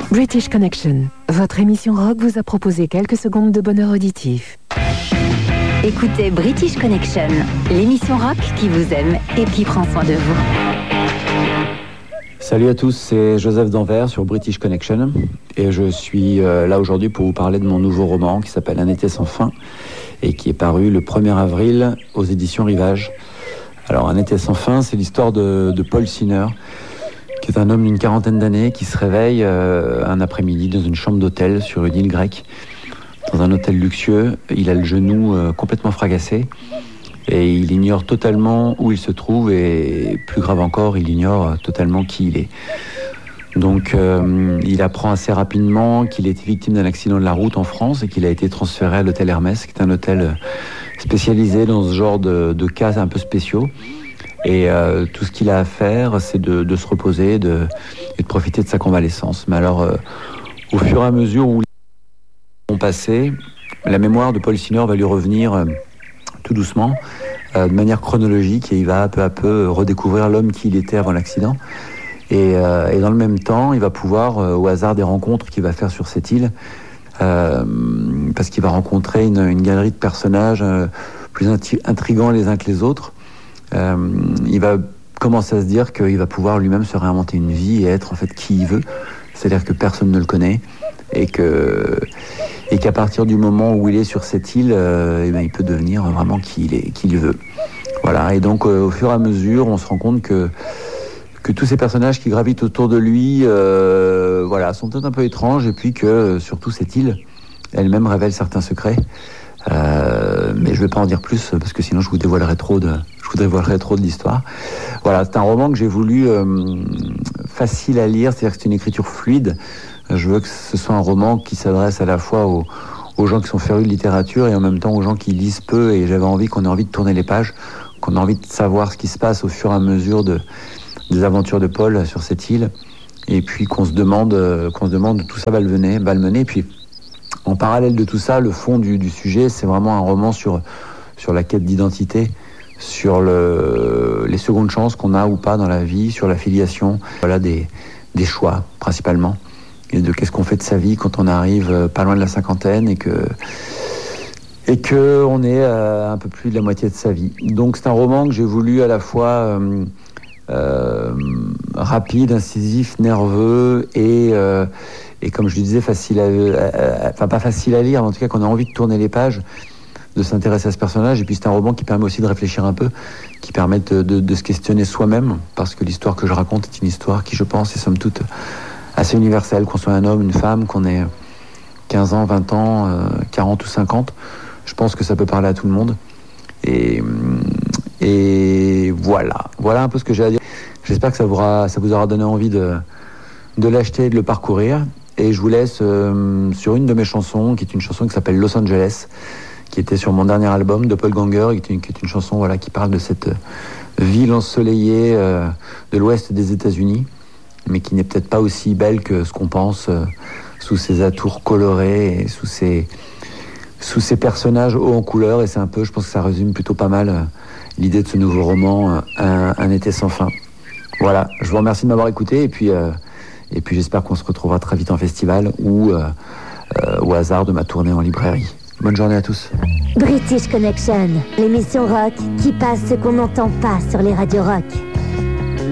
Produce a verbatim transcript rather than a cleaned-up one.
British Connection, votre émission rock vous a proposé quelques secondes de bonheur auditif. Écoutez British Connection, l'émission rock qui vous aime et qui prend soin de vous. Salut à tous, c'est Joseph d'Anvers sur British Connection et je suis euh, là aujourd'hui pour vous parler de mon nouveau roman qui s'appelle Un été sans fin et qui est paru le premier avril aux éditions Rivage. Alors Un été sans fin, c'est l'histoire de, de Paul Sinner, qui est un homme d'une quarantaine d'années qui se réveille euh, un après-midi dans une chambre d'hôtel sur une île grecque, dans un hôtel luxueux. Il a le genou euh, complètement fracassé et il ignore totalement où il se trouve et plus grave encore, il ignore totalement qui il est. Donc euh, il apprend assez rapidement qu'il a été victime d'un accident de la route en France et qu'il a été transféré à l'hôtel Hermès, qui est un hôtel spécialisé dans ce genre de, de cas un peu spéciaux. Et euh, tout ce qu'il a à faire, c'est de, de se reposer de, et de profiter de sa convalescence. Mais alors, euh, au fur et à mesure où les années vont passer, la mémoire de Paul Sinner va lui revenir euh, tout doucement, euh, de manière chronologique, et il va peu à peu redécouvrir l'homme qu'il était avant l'accident. Et, euh, et dans le même temps, il va pouvoir, euh, au hasard des rencontres qu'il va faire sur cette île, euh, parce qu'il va rencontrer une, une galerie de personnages euh, plus inti- intrigants les uns que les autres, euh, il va commencer à se dire qu'il va pouvoir lui-même se réinventer une vie et être en fait qui il veut. C'est-à-dire que personne ne le connaît et que et qu'à partir du moment où il est sur cette île, euh, eh ben, il peut devenir vraiment qui il est, qui il veut. Voilà. Et donc euh, au fur et à mesure, on se rend compte que que tous ces personnages qui gravitent autour de lui, euh, voilà, sont peut-être un peu étranges, et puis que euh, surtout cette île elle-même révèle certains secrets. Euh, mais je ne vais pas en dire plus parce que sinon je vous dévoilerai trop de, je vous dévoilerai trop de l'histoire. Voilà, c'est un roman que j'ai voulu euh, facile à lire, c'est-à-dire que c'est une écriture fluide. Je veux que ce soit un roman qui s'adresse à la fois aux, aux gens qui sont férus de littérature et en même temps aux gens qui lisent peu, et j'avais envie qu'on ait envie de tourner les pages, qu'on ait envie de savoir ce qui se passe au fur et à mesure de, des aventures de Paul sur cette île, et puis qu'on se demande, euh, qu'on se demande où tout ça va le mener, va le mener. Et puis en parallèle de tout ça, le fond du, du sujet, c'est vraiment un roman sur, sur la quête d'identité, sur le, les secondes chances qu'on a ou pas dans la vie, sur la filiation, voilà, des, des choix principalement, et de qu'est-ce qu'on fait de sa vie quand on arrive pas loin de la cinquantaine et que et que on est à un peu plus de la moitié de sa vie. Donc c'est un roman que j'ai voulu à la fois euh, euh, rapide, incisif, nerveux et euh, et comme je le disais, facile à, à, à, enfin pas facile à lire, mais en tout cas qu'on a envie de tourner les pages, de s'intéresser à ce personnage. Et puis c'est un roman qui permet aussi de réfléchir un peu, qui permet de, de, de se questionner soi-même, parce que l'histoire que je raconte est une histoire qui, je pense, est somme toute assez universelle, qu'on soit un homme, une femme, qu'on ait quinze ans, vingt ans, euh, quarante ou cinquante. Je pense que ça peut parler à tout le monde. Et, et voilà, voilà un peu ce que j'ai à dire. J'espère que ça vous aura, ça vous aura donné envie de, de l'acheter et de le parcourir. Et je vous laisse euh, sur une de mes chansons, qui est une chanson qui s'appelle Los Angeles, qui était sur mon dernier album, Doppelganger, qui est une, qui est une chanson voilà, qui parle de cette ville ensoleillée euh, de l'ouest des États-Unis, mais qui n'est peut-être pas aussi belle que ce qu'on pense, euh, sous ses atours colorés et sous ses, sous ses personnages hauts en couleur. Et c'est un peu, je pense que ça résume plutôt pas mal euh, l'idée de ce nouveau roman, euh, un, un été sans fin. Voilà, je vous remercie de m'avoir écouté, et puis... Euh, Et puis j'espère qu'on se retrouvera très vite en festival ou euh, euh, au hasard de ma tournée en librairie. Bonne journée à tous. British Connection, l'émission rock qui passe ce qu'on n'entend pas sur les radios rock.